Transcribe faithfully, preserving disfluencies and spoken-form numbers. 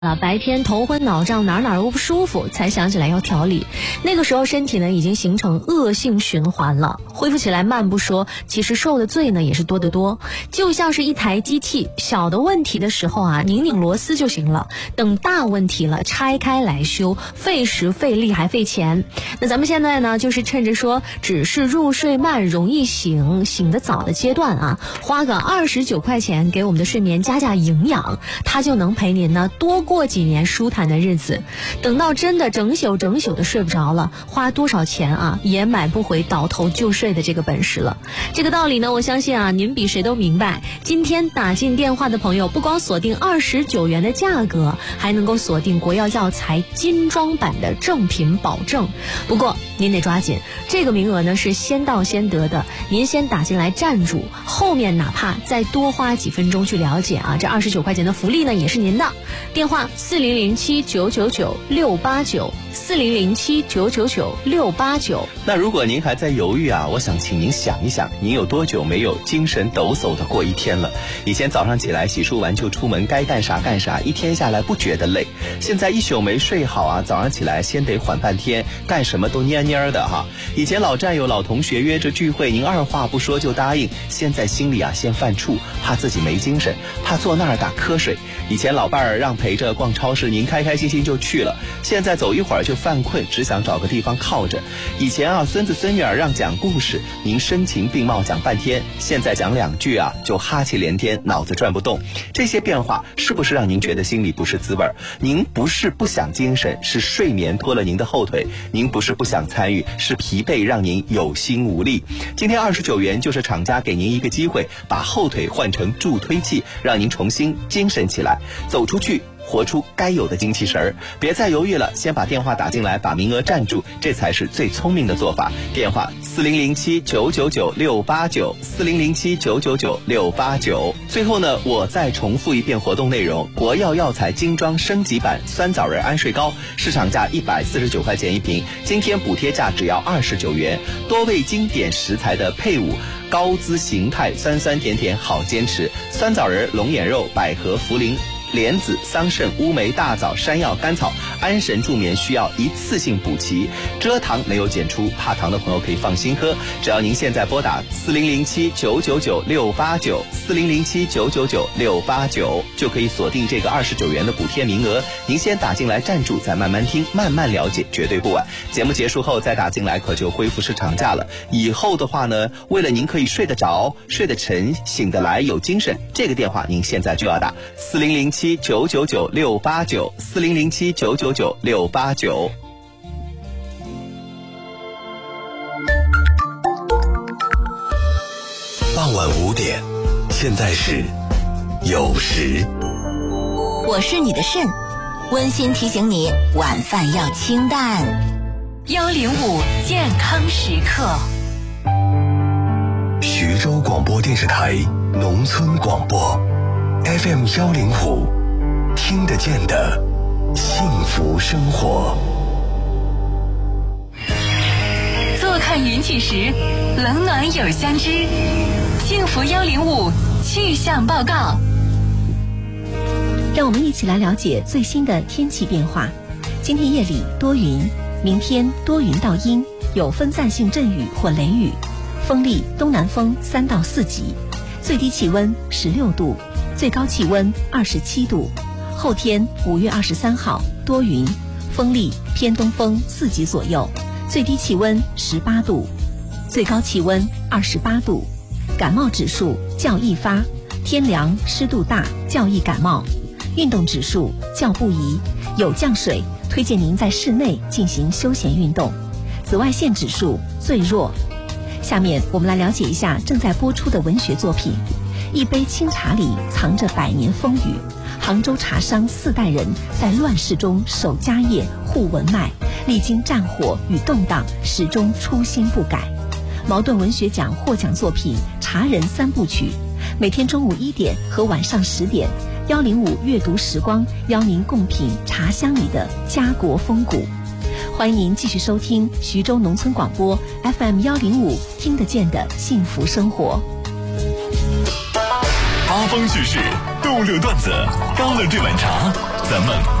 啊，白天头昏脑胀，哪哪都不舒服，才想起来要调理。那个时候身体呢已经形成恶性循环了，恢复起来慢不说，其实受的罪呢也是多得多。就像是一台机器，小的问题的时候啊，拧拧螺丝就行了，等大问题了拆开来修，费时费力还费钱。那咱们现在呢，就是趁着说只是入睡慢容易醒醒得早的阶段啊，花个二十九块钱给我们的睡眠加加营养，它就能陪您呢多过几年舒坦的日子。等到真的整宿整宿的睡不着了，花多少钱啊也买不回倒头就睡的这个本事了。这个道理呢，我相信啊您比谁都明白。今天打进电话的朋友，不光锁定二十九元的价格，还能够锁定国药药材精装版的正品保证。不过您得抓紧，这个名额呢是先到先得的，您先打进来站住，后面哪怕再多花几分钟去了解啊，这二十九块钱的福利呢也是您的。电话四零零七九九九六八九，四零零七九九九六八九。 那如果您还在犹豫啊，我想请您想一想，您有多久没有精神抖擞的过一天了？以前早上起来洗漱完就出门，该干啥干啥，一天下来不觉得累。现在一宿没睡好啊，早上起来先得缓半天，干什么都蔫蔫的哈。以前老战友老同学约着聚会，您二话不说就答应，现在心里啊先犯怵，怕自己没精神，怕坐那儿打瞌睡。以前老伴儿让陪着逛超市，您开开心心就去了，现在走一会儿就犯困，只想找个地方靠着。以前啊孙子孙女儿让讲故事，您声情并茂讲半天，现在讲两句啊就哈气连天，脑子转不动。这些变化是不是让您觉得心里不是滋味？您不是不想精神，是睡眠拖了您的后腿；您不是不想参与，是疲惫让您有心无力。今天二十九元就是厂家给您一个机会，把后腿换成助推器，让您重新精神起来，走出去，活出该有的精气神儿。别再犹豫了，先把电话打进来，把名额占住，这才是最聪明的做法。电话四零零七九九九六八九，四零零七九九九六八九。最后呢，我再重复一遍活动内容：国药药材精装升级版酸枣仁安睡膏，市场价一百四十九块钱一瓶，今天补贴价只要二十九元，多味经典食材的配伍，高姿形态，酸酸甜甜好坚持。酸枣仁、龙眼肉、百合、茯苓、莲子、桑葚、乌梅、大枣、山药、甘草，安神助眠需要一次性补齐，蔗糖没有检出，怕糖的朋友可以放心喝。只要您现在拨打四零零七九九九六八九，四零零七九九九六八九，就可以锁定这个二十九元的补贴名额。您先打进来站住，再慢慢听，慢慢了解，绝对不晚。节目结束后再打进来，可就恢复市场价了。以后的话呢，为了您可以睡得着、睡得沉、醒得来、有精神，这个电话您现在就要打四零零七九九九六八九，四零零七九九九六八九。 傍晚五点，现在是酉时。 我是你的肾，温馨提醒你晚饭要清淡。幺零五健康时刻。 徐州广播电视台农村广播 F M 幺零五，听得见的幸福生活。 坐看云起时，冷暖有相知。幸福幺零五气象报告。 让我们一起来了解最新的天气变化。今天夜里多云，明天多云到阴，有分散性阵雨或雷雨，风力东南风三到四级，最低气温十六度，最高气温二十七度。后天五月二十三号多云，风力偏东风四级左右，最低气温十八度，最高气温二十八度。感冒指数较易发，天凉湿度大较易感冒。运动指数较不宜，有降水，推荐您在室内进行休闲运动。紫外线指数最弱。下面我们来了解一下正在播出的文学作品。一杯清茶里藏着百年风雨，杭州茶商四代人在乱世中守家业护文脉，历经战火与动荡，始终初心不改。茅盾文学奖获奖作品《茶人三部曲》，每天中午一点和晚上十点，幺零五阅读时光邀您共品茶香里的家国风骨。欢迎您继续收听徐州农村广播 F M 幺零五，听得见的幸福生活。 八方叙事，逗乐段子，高乐这碗茶， 咱们